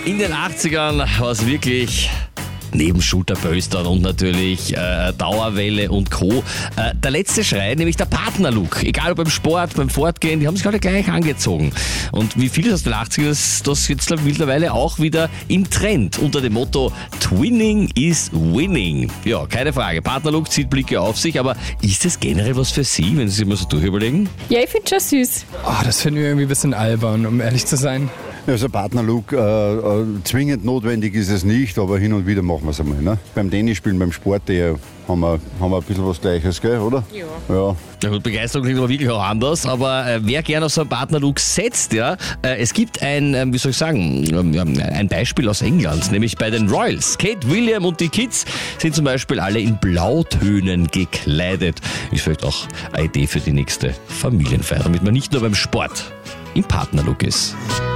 In den 80ern war es wirklich neben Schulterböstern und natürlich Dauerwelle und Co. Der letzte Schrei, nämlich der Partnerlook. Egal ob beim Sport, beim Fortgehen, die haben sich alle gleich angezogen. Und wie vieles aus den 80ern ist das jetzt mittlerweile auch wieder im Trend unter dem Motto Twinning is winning. Ja, keine Frage. Partnerlook zieht Blicke auf sich, aber ist das generell was für Sie, wenn Sie sich mal so durchüberlegen? Ja, ich finde schon süß. Das finde ich irgendwie ein bisschen albern, um ehrlich zu sein. Also Partnerlook, zwingend notwendig ist es nicht, aber hin und wieder machen wir es einmal. Ne? Beim Tennisspielen, beim Sport haben wir ein bisschen was Gleiches, gell, oder? Ja. Na gut, Begeisterung klingt aber wirklich auch anders, aber wer gerne auf so einen Partnerlook setzt, ja, es gibt ein Beispiel aus England, nämlich bei den Royals. Kate, William und die Kids sind zum Beispiel alle in Blautönen gekleidet. Ist vielleicht auch eine Idee für die nächste Familienfeier, damit man nicht nur beim Sport im Partnerlook ist.